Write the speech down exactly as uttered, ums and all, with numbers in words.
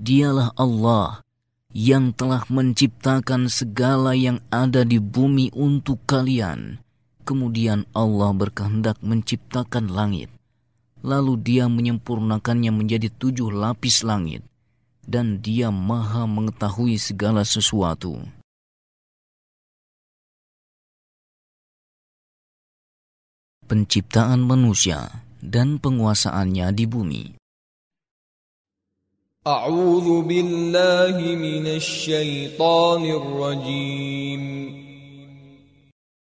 Dialah Allah yang telah menciptakan segala yang ada di bumi untuk kalian. Kemudian Allah berkehendak menciptakan langit. Lalu Dia menyempurnakannya menjadi tujuh lapis langit. Dan Dia Maha mengetahui segala sesuatu. Penciptaan manusia dan penguasaannya di bumi. A'udzu billahi minasy syaithanir rajim.